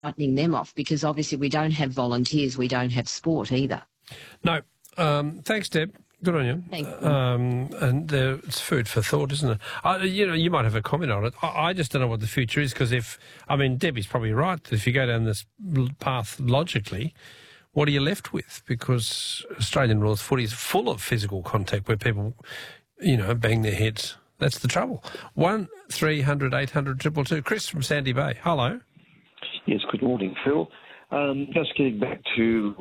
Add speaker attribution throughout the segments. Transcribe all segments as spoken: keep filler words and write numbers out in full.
Speaker 1: tightening them off, because obviously we don't have volunteers, we don't have sport either.
Speaker 2: No. Um, thanks, Deb. Good on you.
Speaker 1: Thank you.
Speaker 2: Um, and there, it's food for thought, isn't it? Uh, you know, you might have a comment on it. I, I just don't know what the future is, because if, I mean, Debbie's probably right, that if you go down this path logically, what are you left with? Because Australian rules footy is full of physical contact where people, you know, bang their heads. That's the trouble. One three hundred eight hundred triple two. Chris from Sandy Bay. Hello.
Speaker 3: Yes, good morning, Phil. Um, just getting back to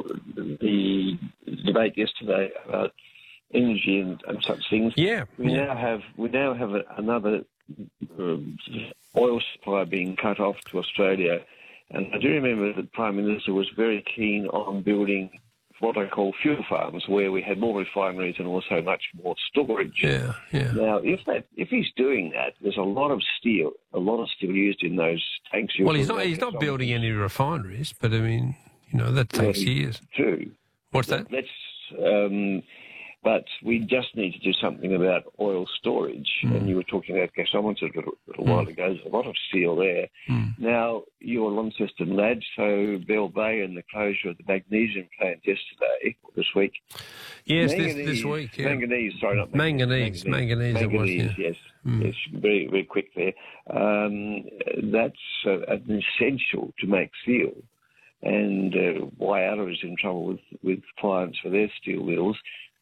Speaker 3: the debate yesterday about energy and, and such things.
Speaker 2: Yeah.
Speaker 3: We
Speaker 2: yeah.
Speaker 3: now have we now have a, another um, oil supply being cut off to Australia, and I do remember that the Prime Minister was very keen on building what I call fuel farms, where we had more refineries and also much more storage.
Speaker 2: Yeah, yeah.
Speaker 3: Now, if that if he's doing that, there's a lot of steel, a lot of steel used in those tanks.
Speaker 2: Well, he's not he's not building any refineries, but I mean, you know, that takes
Speaker 3: well,
Speaker 2: years.
Speaker 3: True.
Speaker 2: What's that?
Speaker 3: That's. Um, But we just need to do something about oil storage. Mm. And you were talking about gasometers a little, little mm. while ago. There's a lot of steel there.
Speaker 2: Mm.
Speaker 3: Now, your Launceston lads, so Bell Bay and the closure of the magnesium plant yesterday, this week.
Speaker 2: Yes,
Speaker 3: manganese,
Speaker 2: this, this week. Yeah.
Speaker 3: Manganese, sorry, not
Speaker 2: manganese. Manganese, manganese,
Speaker 3: manganese,
Speaker 2: it was, yeah.
Speaker 3: yes.
Speaker 2: Mm.
Speaker 3: Yes, very, very quick there. Um, that's uh, an essential to make steel. And uh, Whyalla is in trouble with, with clients for their steel mills.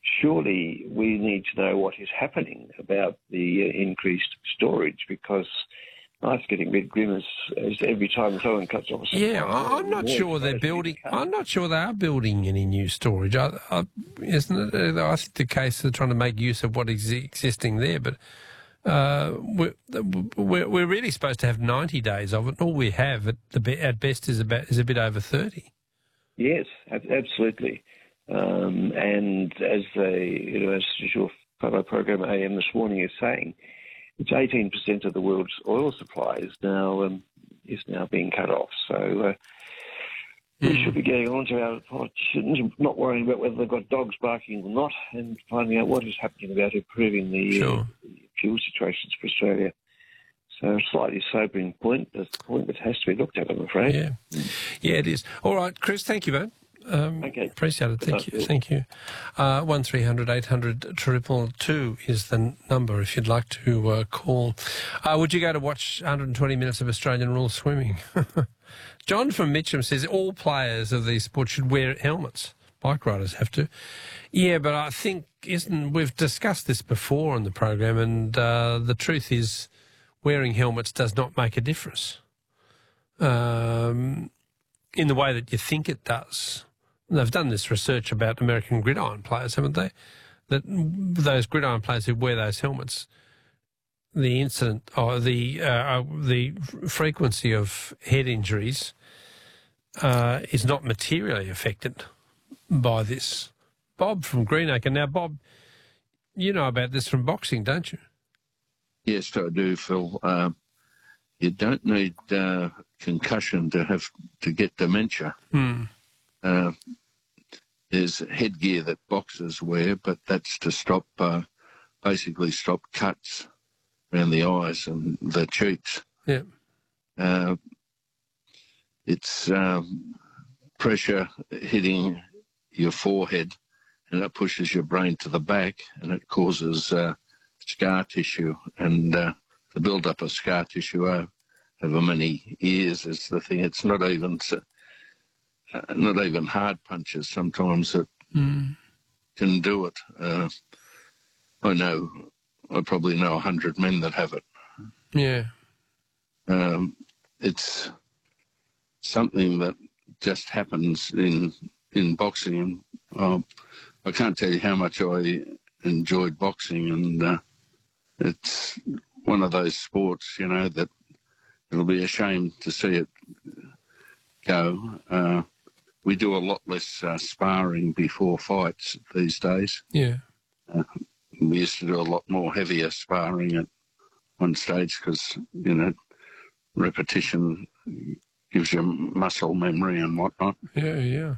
Speaker 3: Surely we need to know what is happening about the uh, increased storage, because life's getting a bit grim as, as every time someone cuts off a supply.
Speaker 2: Yeah, I'm not sure they're building. I'm not sure they are building any new storage. I, I, isn't it? I think the case they're trying to make use of what is existing there, but uh, we're, we're we're really supposed to have ninety days of it. All we have at the at best is about is a bit over thirty.
Speaker 3: Yes, absolutely. Um, and as the you know, as your fellow program A M this morning is saying, it's eighteen percent of the world's oil supply is now um, is now being cut off. So uh, mm. we should be getting on to our politicians, not worrying about whether they've got dogs barking or not, and finding out what is happening about improving the,
Speaker 2: sure.
Speaker 3: uh, the fuel situations for Australia. So a slightly sobering point, but a point that has to be looked at, I'm afraid.
Speaker 2: Yeah, yeah, it is. All right, Chris, thank you, mate. Um,
Speaker 3: okay.
Speaker 2: Appreciate it. Thank you. Thank you. Uh, one three hundred eight hundred triple two is the number if you'd like to uh, call. Uh, would you go to watch one hundred twenty minutes of Australian rules swimming? John from Mitcham says all players of these sports should wear helmets. Bike riders have to. Yeah, but I think isn't we've discussed this before on the program, and uh, the truth is, wearing helmets does not make a difference. Um, in the way that you think it does. They've done this research about American gridiron players, haven't they? That those gridiron players who wear those helmets, the incident or the uh, the frequency of head injuries uh, is not materially affected by this. Bob from Greenacre. Now, Bob, you know about this from boxing, don't you?
Speaker 4: Yes, I do, Phil. Uh, you don't need uh, concussion to have to get dementia.
Speaker 2: Hmm.
Speaker 4: Uh, there's headgear that boxers wear, but that's to stop, uh, basically stop cuts around the eyes and the cheeks.
Speaker 2: Yeah.
Speaker 4: Uh, it's um, pressure hitting your forehead, and it pushes your brain to the back, and it causes uh, scar tissue, and uh, the build-up of scar tissue over, over many years is the thing. It's not even... Uh, not even hard punches sometimes that
Speaker 2: mm.
Speaker 4: can do it. Uh, I know, I probably know a hundred men that have it.
Speaker 2: Yeah.
Speaker 4: Um, it's something that just happens in in boxing. Uh, I can't tell you how much I enjoyed boxing, and uh, it's one of those sports, you know, that it'll be a shame to see it go. Uh, We do a lot less uh, sparring before fights these days.
Speaker 2: Yeah.
Speaker 4: Uh, we used to do a lot more heavier sparring at one stage because, you know, repetition gives you muscle memory and whatnot.
Speaker 2: Yeah, yeah.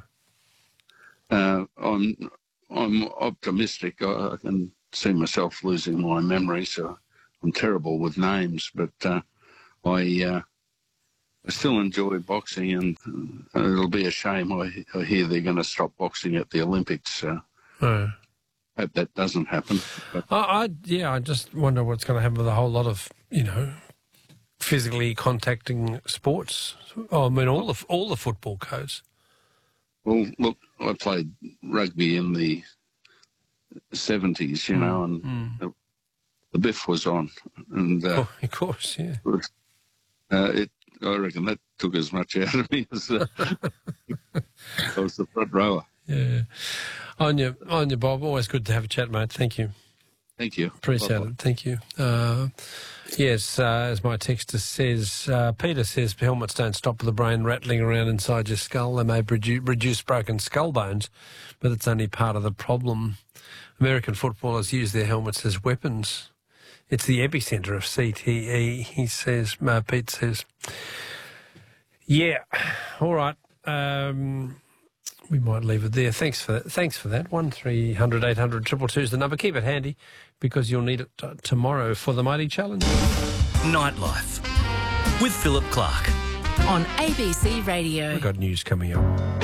Speaker 4: Uh, I'm I'm optimistic. I, I can see myself losing my memory, so I'm terrible with names. But uh, I uh, I still enjoy boxing, and uh, it'll be a shame. I, I hear they're going to stop boxing at the Olympics. So
Speaker 2: Oh.
Speaker 4: hope that doesn't happen. But
Speaker 2: I, I yeah, I just wonder what's going to happen with a whole lot of, you know, physically contacting sports. Oh, I mean, all the all the football codes.
Speaker 4: well, look, I played rugby in the seventies, you know, and
Speaker 2: Mm.
Speaker 4: the, the biff was on, and uh,
Speaker 2: Oh, of course, yeah.
Speaker 4: uh, it. I reckon that took as much out of me as uh, I was the front rower.
Speaker 2: Yeah. On you, on you, Bob. Always good to have a chat, mate. Thank you.
Speaker 4: Thank you.
Speaker 2: Appreciate
Speaker 4: Bye-bye.
Speaker 2: it. Thank you. Uh, yes, uh, as my texter says, uh, Peter says helmets don't stop the brain rattling around inside your skull. They may reduce, reduce broken skull bones, but it's only part of the problem. American footballers use their helmets as weapons. It's the epicentre of C T E, he says, uh, Pete says. Yeah, all right. Um, we might leave it there. Thanks for that. Thanks for that. one three hundred eight hundred two two two is the number. Keep it handy because you'll need it uh, tomorrow for the Mighty Challenge.
Speaker 5: Nightlife with Philip Clark.
Speaker 6: On A B C Radio.
Speaker 2: We've got news coming up.